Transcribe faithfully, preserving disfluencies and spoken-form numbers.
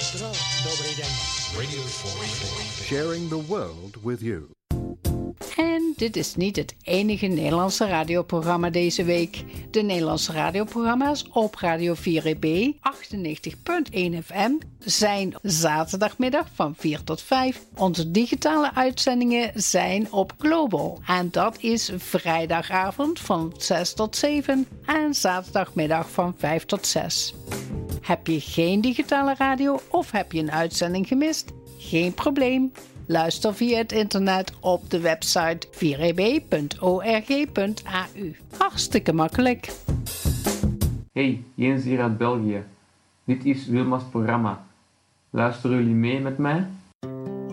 Sharing the world with you. En dit is niet het enige Nederlandse radioprogramma deze week. De Nederlandse radioprogramma's op Radio vier E B achtennegentig komma één F M zijn zaterdagmiddag van vier tot vijf. Onze digitale uitzendingen zijn op Global. En dat is vrijdagavond van zes tot zeven en zaterdagmiddag van vijf tot zes. Heb je geen digitale radio of heb je een uitzending gemist? Geen probleem. Luister via het internet op de website vier e b punt org punt a u. Hartstikke makkelijk. Hey, Jens hier uit België. Dit is Wilma's programma. Luisteren jullie mee met mij?